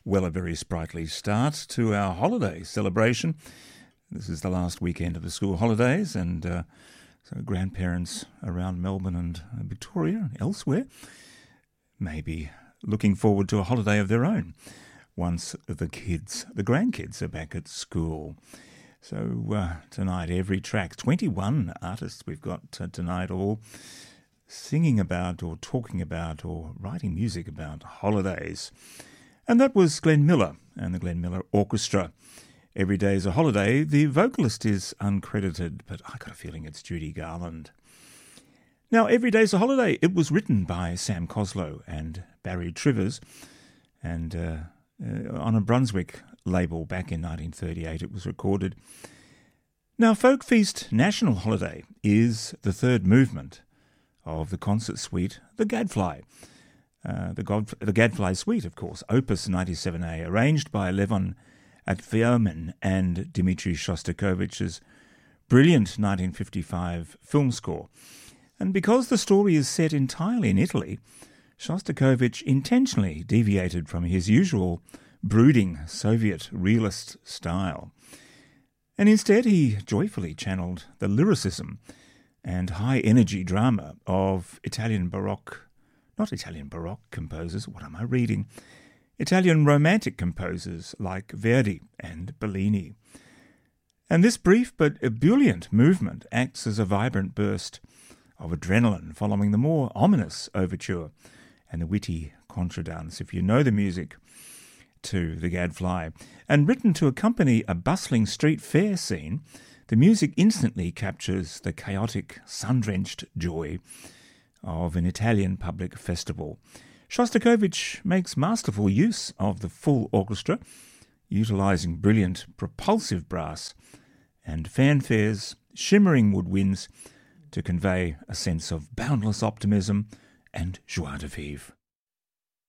Well, a very sprightly start to our holiday celebration. This is the last weekend of the school holidays, and so grandparents around Melbourne and Victoria and elsewhere may be looking forward to a holiday of their own once the grandkids are back at school. So tonight, every track, 21 artists we've got tonight, all singing about or talking about or writing music about holidays. And that was Glenn Miller and the Glenn Miller Orchestra. Every Day's a Holiday. The vocalist is uncredited, but I got a feeling it's Judy Garland. Now, Every Day's a Holiday, it was written by Sam Coslow and Barry Trivers, and on a Brunswick label back in 1938 it was recorded. Now, Folk Feast National Holiday is the third movement of the concert suite, the Gadfly. The Gadfly Suite, of course, Opus 97A, arranged by Levon Atviamen and Dmitri Shostakovich's brilliant 1955 film score. And because the story is set entirely in Italy, Shostakovich intentionally deviated from his usual brooding Soviet realist style. And instead he joyfully channeled the lyricism and high-energy drama of Italian romantic composers like Verdi and Bellini. And this brief but ebullient movement acts as a vibrant burst of adrenaline following the more ominous overture and the witty contradance, if you know the music, to the Gadfly. And written to accompany a bustling street fair scene, the music instantly captures the chaotic, sun-drenched joy of an Italian public festival. Shostakovich makes masterful use of the full orchestra, utilising brilliant propulsive brass and fanfares, shimmering woodwinds to convey a sense of boundless optimism and joie de vivre.